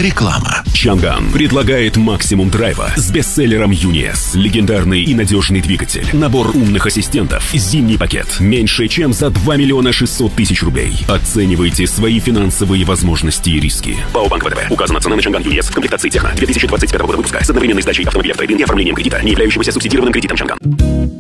Реклама. Чанган предлагает максимум драйва с бестселлером UNIS. Легендарный и надежный двигатель. Набор умных ассистентов. Зимний пакет. Меньше чем за 2 миллиона 600 тысяч рублей. Оценивайте свои финансовые возможности и риски. ПАО Банк ВТБ. Указана цена на Чанган UNIS в комплектации Техно 2025 года выпуска с одновременной сдачей автомобиля в трейд-ин и оформлением кредита, не являющегося субсидированным кредитом Чанган.